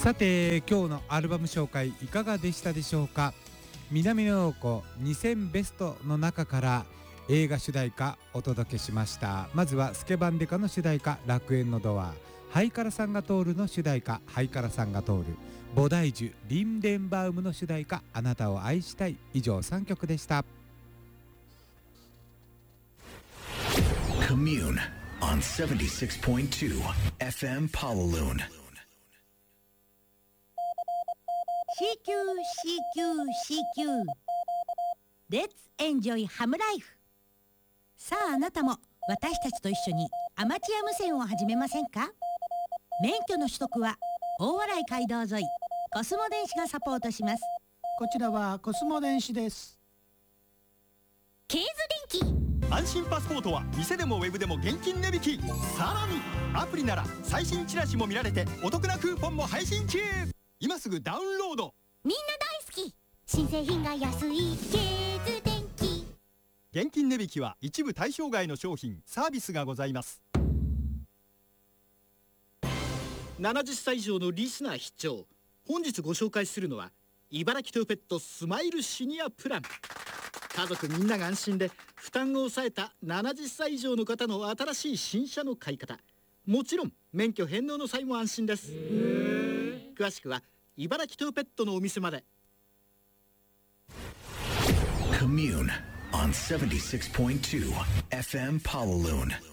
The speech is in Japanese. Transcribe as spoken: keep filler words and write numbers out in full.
さて今日のアルバム紹介いかがでしたでしょうか。南野陽子にせんベストの中から映画主題歌お届けしました。まずはスケバンデカの主題歌楽園のドア、ハイカラさんが通るの主題歌ハイカラさんが通る、菩提樹リンデンバウムの主題歌あなたを愛したい。以上さんきょくでした。 Commune on seventy-six point two F M Pawaloon。 シーキュー シーキュー シーキュー Let's enjoy ハムライフ。さああなたも私たちと一緒にアマチュア無線を始めませんか。免許の取得は大洗街道沿いコスモ電子がサポートします。 こちらはコスモ電子です。 ケーズ電機、 安心パスポートは店でもウェブでも現金値引き。さらにアプリなら最新チラシも見られてお得なクーポンも配信中。今すぐダウンロード。 みんな大好き、新製品が安いケーズ電機。 現金値引きは一部対象外の商品サービスがございます。 ななじゅっさい以上のリスナー必聴。本日ご紹介するのは茨城トヨペットスマイルシニアプラン。家族みんなが安心で負担を抑えたななじゅっさい以上の方の新しい新車の買い方。もちろん免許返納の際も安心です。詳しくは茨城トヨペットのお店まで。 Commune on seventy-six point two F M Pawaloon。